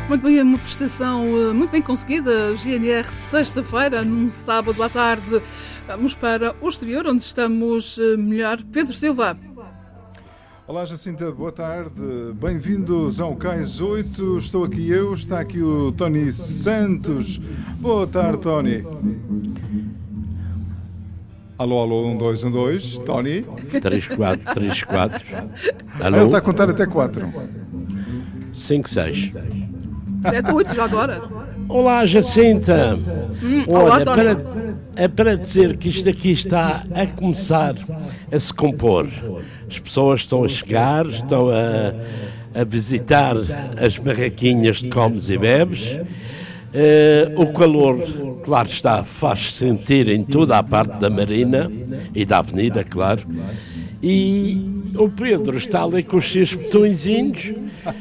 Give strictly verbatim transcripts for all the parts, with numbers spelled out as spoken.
Muito bem, uma prestação muito bem conseguida, G N R, sexta-feira, num sábado à tarde. Vamos para o exterior, onde estamos melhor. Pedro Silva. Olá Jacinta, boa tarde, bem-vindos ao Cais oito, estou aqui eu, está aqui o Tony Santos. Boa tarde, Tony. Alô, alô, um, dois, um, dois, Tony. três, quatro, três, quatro. Alô? Ele está a contar até quatro. cinco, seis. sete, oito, já agora. Olá, Jacinta. Hum, Olha, olá, Tony. para, é para dizer que isto aqui está a começar a se compor. As pessoas estão a chegar, estão a, a visitar as barraquinhas de comes e bebes. Uh, o calor, claro está, faz sentir em toda a parte da marina e da avenida, claro. E o Pedro está ali com os seus botõezinhos.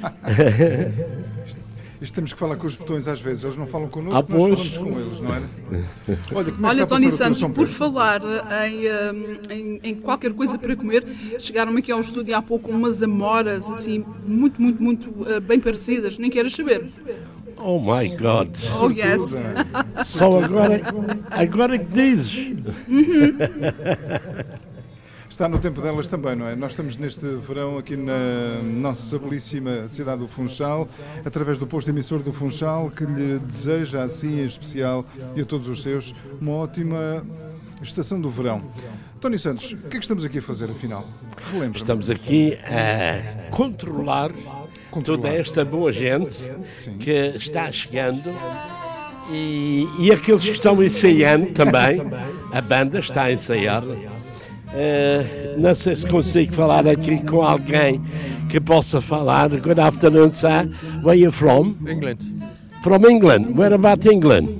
Isto temos que falar com os botões às vezes, eles não falam connosco, ah, nós falamos com eles, não é? Olha, Olha Tony Santos, por falar em, em, em qualquer coisa para comer, chegaram aqui ao estúdio há pouco umas amoras, assim, muito, muito, muito uh, bem parecidas, nem queres saber. Oh my God! Oh yes! Só agora, agora que dizes. Uhum. Está no tempo delas também, não é? Nós estamos neste verão aqui na nossa belíssima cidade do Funchal, através do posto emissor do Funchal, que lhe deseja assim em especial e a todos os seus uma ótima estação do verão. Tony Santos, o que é que estamos aqui a fazer afinal? Relembra-me. Estamos aqui a controlar, controlar. toda esta boa gente Sim. que está chegando e, e aqueles que estão ensaiando também. A banda está a ensaiar. Uh, não sei se consigo falar aqui com alguém que possa falar. Good afternoon, sir. Where are you from? England. From England. Where about England?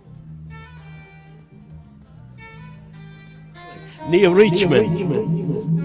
Near Richmond.